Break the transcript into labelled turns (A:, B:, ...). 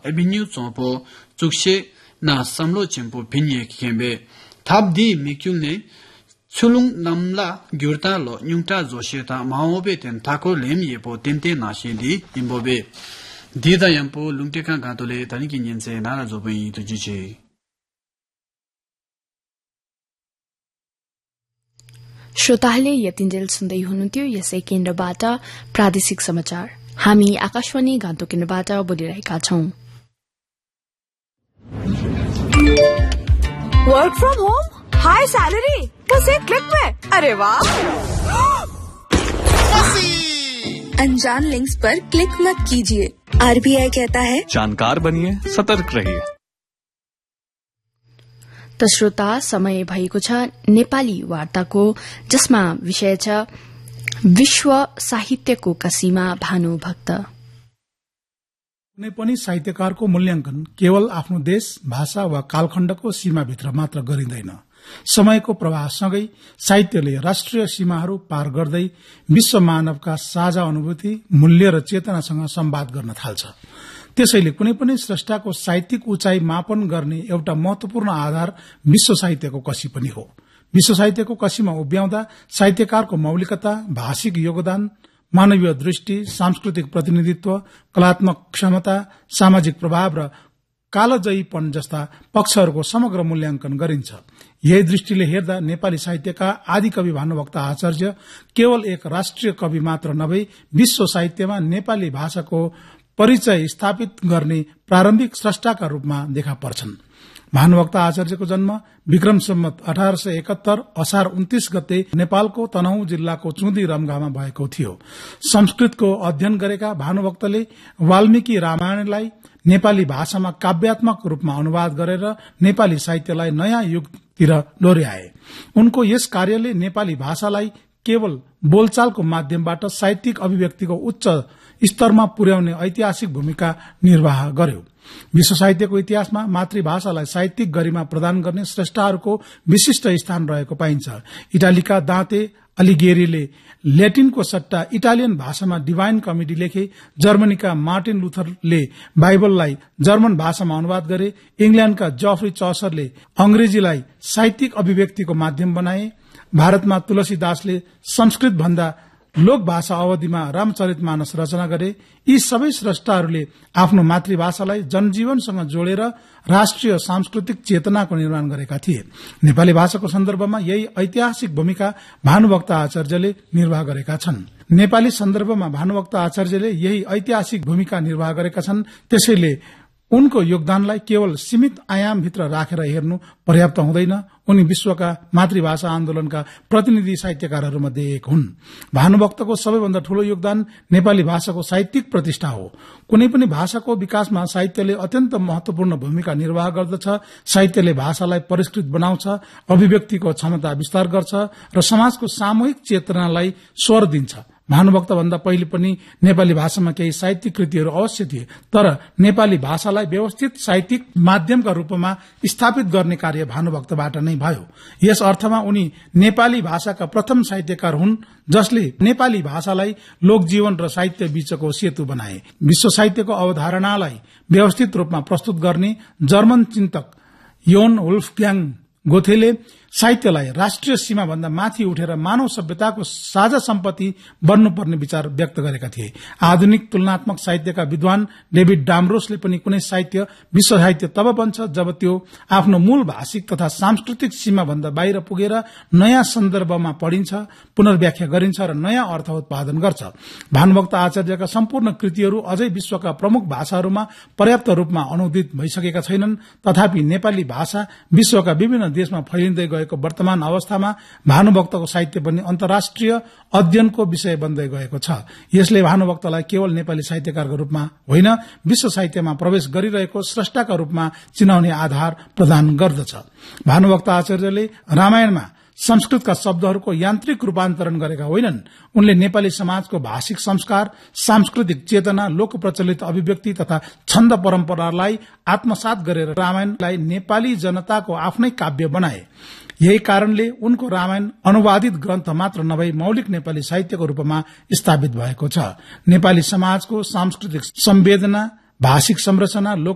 A: 에비뉴 좀포 죽시 나 삼로 쳔포 빈예 키켐베 탑디 미큘네 출룽 남라 gyurtalo nyungta zosheta maobe ten thako lem yepo tente nashindi imbobe dida yampo lungtekan gatole taniki nyense nara zobai tujiche
B: श्रोताहरूले यतिन्जेल सुन्दै हुनुहुन्थ्यो यसै केन्द्रबाट प्रादेशिक समाचार हामी आकाशवाणी गान्तोक केन्द्रबाट बोलिरहेका छौं
C: work from home high salary बस एक क्लिक में अरे वाह
D: अनजान लिंक्स पर क्लिक मत कीजिए आरबीआई कहता है
E: जानकार बनिए सतर्क रहिए
B: त श्रोता समय भएको छ नेपाली वार्ताको जसमा विषय छ विश्व साहित्यको कसीमा भानुभक्त
F: कुनै पनि साहित्यकारको मूल्याङ्कन केवल आफ्नो देश भाषा वा कालखण्डको सीमाभित्र मात्र गरिँदैन समयको प्रवाहसँगै साहित्यले राष्ट्रिय सीमाहरू पार गर्दै विश्व मानवका साझा अनुभूति मूल्य र चेतनासँग संवाद गर्न थाल्छ त्यसैले कुनै पनि स्रष्टाको साहित्यिक उचाइ मापन गर्ने एउटा महत्वपूर्ण आधार विश्व साहित्यको कसी पनि हो विश्व साहित्यको कसीमा उभ्याउँदा साहित्यकारको मौलिकता भाषिक योगदान मानवीय दृष्टि सांस्कृतिक प्रतिनिधित्व कलात्मक क्षमता सामाजिक प्रभाव र कालजयीपन जस्ता पक्षहरूको समग्र मूल्याङ्कन गरिन्छ यही दृष्टिले हेर्दा नेपाली साहित्यका आदि कवि भानुभक्त आचार्य केवल एक राष्ट्रिय कवि मात्र नभई विश्व साहित्यमा नेपाली भाषाको परिचय स्थापित गर्ने प्रारम्भिक स्रष्टाका रूपमा देखा पर्छन् भानुभक्त आचार्यको जन्म विक्रम सम्वत 1871 असार 29 गते नेपालको तनहुँ जिल्लाको चुदी रमघामा भएको थियो संस्कृतको अध्ययन गरेका भानुभक्तले वाल्मीकि रामायणलाई नेपाली भाषामा काव्यात्मक रूपमा अनुवाद गरेर नेपाली साहित्यलाई नयाँ युगतिर डोर्याए उनको यस कार्यले नेपाली भाषालाई केवल बोलचालको माध्यमबाट साहित्यिक अभिव्यक्तिको उच्च स्तरमा पुर्याउने ऐतिहासिक भूमिका निर्वाह गर्यो विश्व साहित्यको इतिहासमा मातृभाषालाई साहित्यिक गरिमा प्रदान गर्ने श्रेष्ठहरूको विशिष्ट स्थान रहेको पाइन्छ इटालीका दाँते अलिगेरीले ल्याटिनको सट्टा इटालियन भाषामा डिभाइन कमेडी लेखे जर्मनीका मार्टिन लुथरले बाइबललाई जर्मन भाषामा अनुवाद गरे इंग्ल्याण्डका जफरी चौसरले अंग्रेजीलाई साहित्यिक अभिव्यक्तिको माध्यम बनाए भारतमा तुलसीदासले संस्कृत भन्दा लोक भाषा अवधिमा रामचरितमानस रचना गरे यी सबै स्रष्टाहरूले आफ्नो मातृभाषालाई जनजीवनसँग जोडेर राष्ट्रिय सांस्कृतिक चेतनाको निर्माण गरेका थिए नेपाली भाषाको सन्दर्भमा यही ऐतिहासिक भूमिका भानुभक्त आचार्यले निर्वाह गरेका छन् नेपाली सन्दर्भमा भानुभक्त आचार्यले यही ऐतिहासिक भूमिका निर्वाह गरेका छन् त्यसैले उनको योगदानलाई केवल सीमित आयामभित्र राखेर हेर्नु पर्याप्त हुँदैन उनी विश्वका मातृभाषा आन्दोलनका प्रतिनिधि साहित्यकारहरूमध्ये एक हुन् भानुभक्तको सबैभन्दा ठूलो योगदान नेपाली भाषाको साहित्यिक प्रतिष्ठा हो कुनै पनि भाषाको विकासमा साहित्यले अत्यन्त महत्वपूर्ण भूमिका निर्वाह गर्दछ साहित्यले भाषालाई परिष्कृत बनाउँछ अभिव्यक्तिको क्षमता विस्तार गर्छ र समाजको सामूहिक चेतनालाई स्वर दिन्छ भानुभक्त भन्दा पहिले पनि नेपाली भाषामा केही साहित्यिक कृतिहरू अवश्य थिए तर नेपाली भाषालाई व्यवस्थित साहित्यिक माध्यमका रूपमा स्थापित गर्ने कार्य भानुभक्तबाट नै भयो यस अर्थमा उनी नेपाली भाषाका प्रथम साहित्यकार हुन् जसले नेपाली भाषालाई लोकजीवन र साहित्य बीचको सेतु बनाए विश्व साहित्यको अवधारणालाई व्यवस्थित रूपमा प्रस्तुत गर्ने जर्मन चिन्तक योन वुल्फग्याङ गोथेले साहित्यलाई राष्ट्रिय सीमा भन्दा माथि उठेर मानव सभ्यताको साझा सम्पत्ति बन्नुपर्ने विचार व्यक्त गरेका थिए आधुनिक तुलनात्मक साहित्यका विद्वान डेभिड डाम्रोसले पनि कुनै साहित्य विश्व साहित्य तब बन्छ जब त्यो आफ्नो मूल भाषिक तथा सांस्कृतिक सीमा भन्दा बाहिर पुगेर नयाँ सन्दर्भमा पढिन्छ पुनर्व्याख्या गरिन्छ र नयाँ अर्थ उत्पादन गर्छ भानुभक्त आचार्यका सम्पूर्ण कृतिहरू अझै विश्वका प्रमुख भाषाहरूमा पर्याप्त रूपमा अनुदित भइसकेका छैनन् तथापि नेपाली भाषा विश्वका विभिन्न देशमा फैलिँदै गएको वर्तमान अवस्थामा भानुभक्तको साहित्य पनि अन्तर्राष्ट्रिय अध्ययनको विषय बन्दै गएको छ यसले भानुभक्तलाई केवल नेपाली साहित्यकारको रूपमा होइन विश्व साहित्यमा प्रवेश गरिरहेको स्रष्टाका रूपमा चिनाउने आधार प्रदान गर्दछ भानुभक्त आचार्यले रामायणमा संस्कृतका शब्दहरूको यान्त्रिक रूपान्तरण गरेका होइनन् उनले नेपाली समाजको भाषिक संस्कार सांस्कृतिक चेतना लोक प्रचलित अभिव्यक्ति तथा छन्द परम्परालाई आत्मसात गरेर रामायणलाई नेपाली जनताको आफ्नै काव्य बनाए यही कारणले उनको रामायण अनुवादित ग्रन्थ मात्र नभई मौलिक नेपाली साहित्यको रूपमा स्थापित भएको छ नेपाली समाजको सांस्कृतिक संवेदना भाषिक संरचना